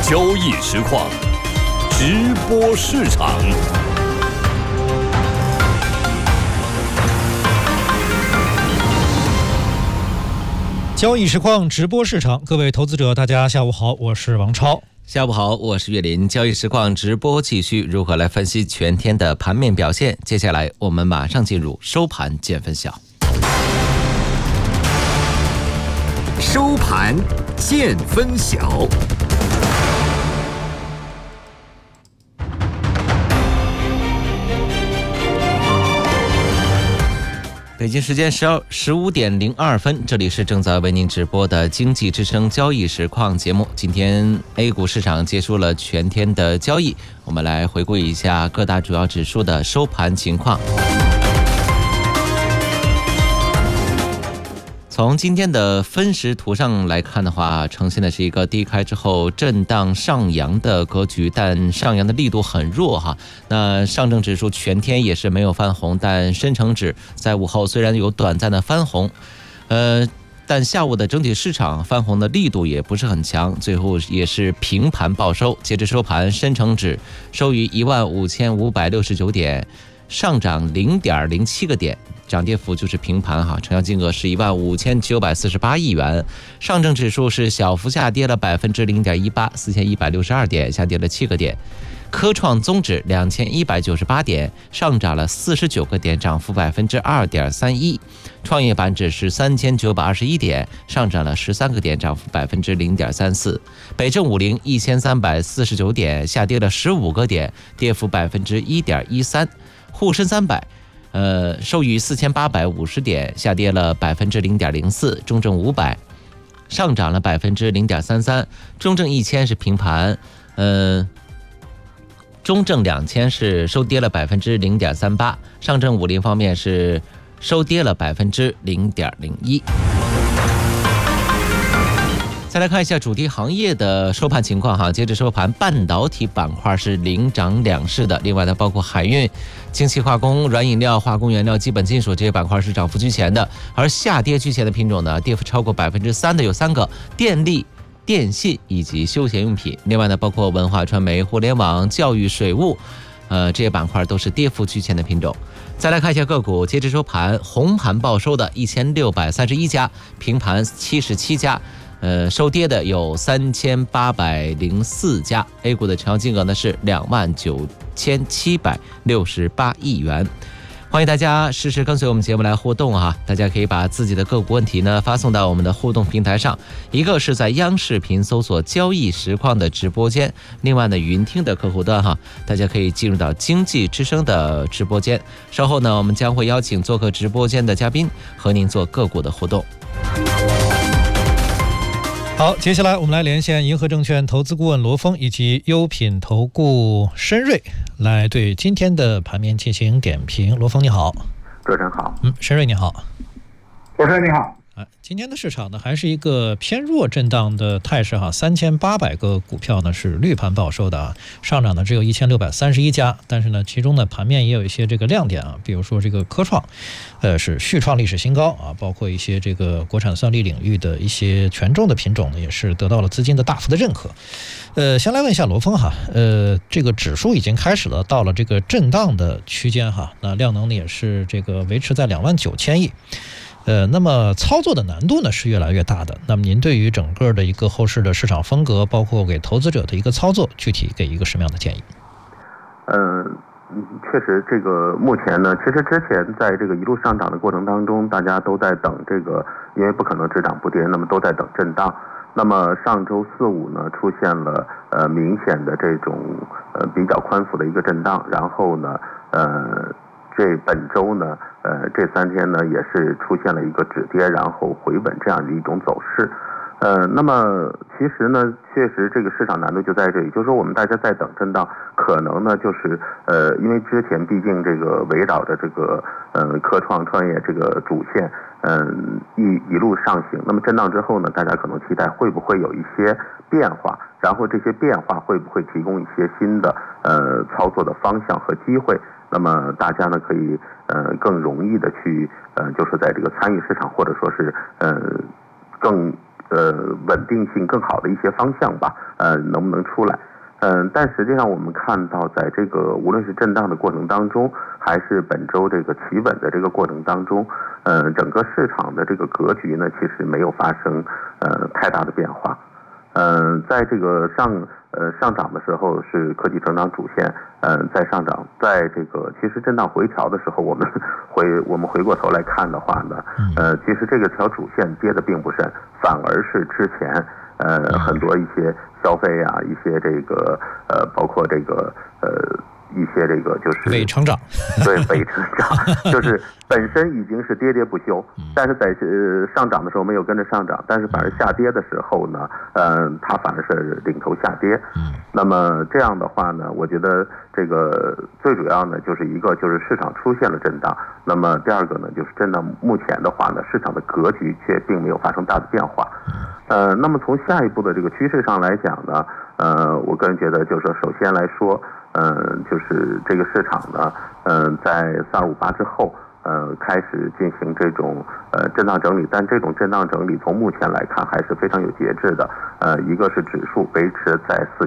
交易实况，直播市场。 交易实况直播市场，各位投资者大家下午好，我是王超。 下午好，我是岳林。交易实况直播继续，如何来分析全天的盘面表现？接下来我们马上进入收盘见分晓。 收盘见分晓。 北京时间15点02分，这里是正在为您直播的经济之声交易实况节目。今天 A 股市场结束了全天的交易，我们来回顾一下各大主要指数的收盘情况。从今天的分时图上来看的话，呈现的是一个低开之后震荡上扬的格局，但上扬的力度很弱哈。那上证指数全天也是没有翻红，但深成指在午后虽然有短暂的翻红，但下午的整体市场翻红的力度也不是很强，最后也是平盘报收。截至收盘，深成指收于15569点，上涨0.07个点。涨跌幅就是平盘哈，成交金额是15948亿元。上证指数是小幅下跌了0.18%，4162点，下跌了7个点。科创综指2198点，上涨了49个点，涨幅2.31%。创业板指是3921点，上涨了13个点，涨幅0.34%。北证50 1349点，下跌了15个点，跌幅1.13%。沪深300收于4850点，下跌了0.04%。中证500上涨了0.33%。中证1000是平盘，中证2000是收跌了0.38%。上证50方面是收跌了0.01%。再来看一下主题行业的收盘情况哈。截至收盘，半导体板块是领涨两市的，另外呢，包括海运、精细化工、软饮料、化工原料、基本金属这些板块是涨幅居前的，而下跌居前的品种呢，跌幅超过3%的有3个：电力、电信以及休闲用品。另外呢，包括文化传媒、互联网、教育、水务，这些板块都是跌幅居前的品种。再来看一下个股，截至收盘，红盘报收的1631家，平盘77家。收跌的有3804家。A 股的成交金额呢是29768亿元。欢迎大家实时跟随我们节目来互动哈，大家可以把自己的个股问题呢发送到我们的互动平台上，一个是在央视频搜索交易实况的直播间，另外呢云听的客户端哈，大家可以进入到经济之声的直播间。稍后呢，我们将会邀请做客直播间的嘉宾和您做个股的互动。 好，接下来我们来连线银河证券投资顾问罗峰以及优品投顾申瑞，来对今天的盘面进行点评。罗峰你好。 主持人好。 申瑞你好。 主持人你好。 今天的市场呢还是一个偏弱震荡的态势哈，3800个股票呢是绿盘报收的啊，上涨的只有1631家，但是呢其中呢盘面也有一些这个亮点啊，比如说这个科创是续创历史新高啊，包括一些这个国产算力领域的一些权重的品种呢也是得到了资金的大幅的认可。先来问一下罗峰哈，这个指数已经开始了到了这个震荡的区间哈，那量能呢也是这个维持在29000亿。那么操作的难度呢是越来越大的。那么您对于整个的一个后市的市场风格，包括给投资者的一个操作，具体给一个什么样的建议？ 确实，这个目前呢，其实之前在这个一路上涨的过程当中，大家都在等这个，因为不可能只涨不跌，那么都在等震荡。那么上周4、5呢，出现了明显的这种比较宽幅的一个震荡，然后呢，这本周呢，这3天呢也是出现了一个止跌，然后回稳这样的一种走势。那么其实呢，确实这个市场难度就在这里，就是说我们大家在等震荡，可能呢就是因为之前毕竟这个围绕着这个科创创业这个主线一路上行，那么震荡之后呢，大家可能期待会不会有一些变化，然后这些变化会不会提供一些新的操作的方向和机会，那么大家呢可以更容易的去就是在这个参与市场，或者说是更稳定性更好的一些方向吧，能不能出来？但实际上我们看到，在这个无论是震荡的过程当中，还是本周这个企稳的这个过程当中，整个市场的这个格局呢，其实没有发生太大的变化。在这个上涨的时候是科技成长主线，在上涨，在这个其实震荡回调的时候，我们回过头来看的话呢，其实这个条主线跌的并不深，反而是之前很多一些消费啊，一些这个包括这个一些这个就是伪成长， 对，伪成长，就是本身已经是跌跌不休，但是在上涨的时候没有跟着上涨，但是反而下跌的时候呢，它反而是领头下跌。那么这样的话呢，我觉得这个最主要呢，就是一个就是市场出现了震荡，那么第二个呢，就是震荡目前的话呢，市场的格局却并没有发生大的变化。那么从下一步的这个趋势上来讲呢，我个人觉得就是说，首先来说，就是这个市场呢，在3258之后，开始进行这种震荡整理，但这种震荡整理从目前来看还是非常有节制的。一个是指数维持在